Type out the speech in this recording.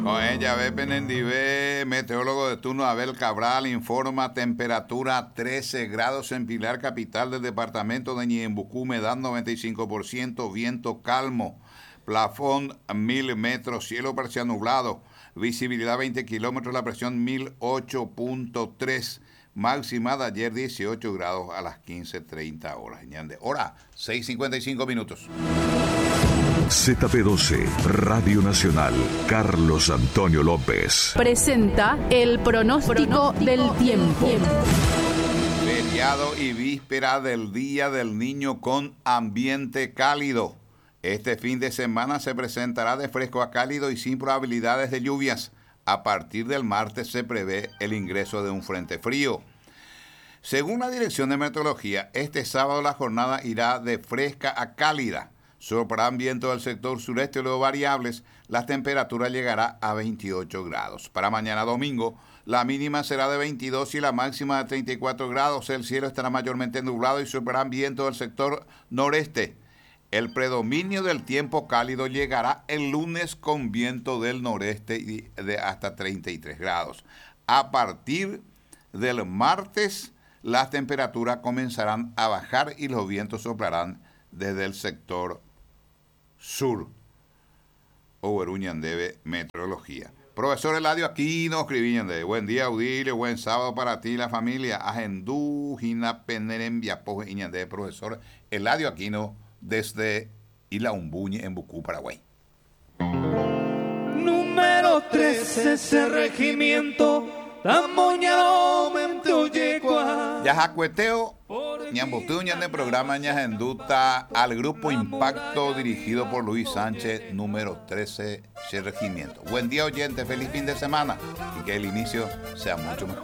Con ella, Penendivé, meteorólogo de turno Abel Cabral, informa temperatura 13 grados en Pilar, capital del departamento de Ñembucú, humedad 95%, viento calmo, plafón 1000 metros, cielo parcial nublado, visibilidad 20 kilómetros, la presión 1008.3, máxima de ayer 18 grados a las 15:30 horas. Hora 6:55 minutos. ZP12, Radio Nacional, Carlos Antonio López. Presenta el pronóstico del tiempo. Feriado y víspera del Día del Niño con ambiente cálido. Este fin de semana se presentará de fresco a cálido y sin probabilidades de lluvias. A partir del martes se prevé el ingreso de un frente frío. Según la Dirección de Meteorología, este sábado la jornada irá de fresca a cálida. Soplarán vientos del sector sureste y luego variables. La temperatura llegará a 28 grados. Para mañana domingo, la mínima será de 22 y la máxima de 34 grados. El cielo estará mayormente nublado y soplarán vientos del sector noreste. El predominio del tiempo cálido llegará el lunes con viento del noreste y de hasta 33 grados. A partir del martes, las temperaturas comenzarán a bajar y los vientos soplarán desde el sector sur. Overuñandebe, Meteorología. Profesor Eladio Aquino, escribiendo. Buen día, Audilio, buen sábado para ti y la familia. Agendú, Gina Peneren, Viapoje, Iñandebe, profesor Eladio Aquino, desde Ilaumbuñe, en Bucú, Paraguay. Número 13, ese regimiento, tamoñamente oyecua. Yajacueteo, Ñambutú, Ñande, programa Ñajenduta al Grupo Impacto, dirigido por Luis Sánchez, número 13, ese regimiento. Buen día, oyente, feliz fin de semana y que el inicio sea mucho mejor.